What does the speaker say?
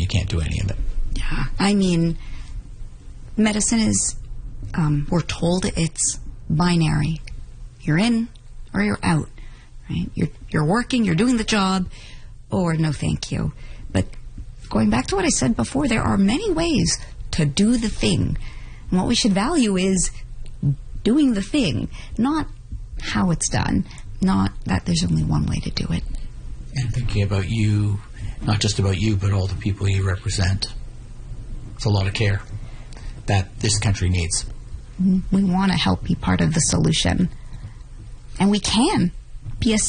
can't do any of it. Yeah. I mean, medicine is, we're told it's binary. You're in or you're out, right? You're working, you're doing the job, or no thank you. But going back to what I said before, there are many ways to do the thing. And what we should value is doing the thing, not how it's done, not that there's only one way to do it. And thinking about you, not just about you, but all the people you represent. It's a lot of care that this country needs. We want to help be part of the solution. And we can be a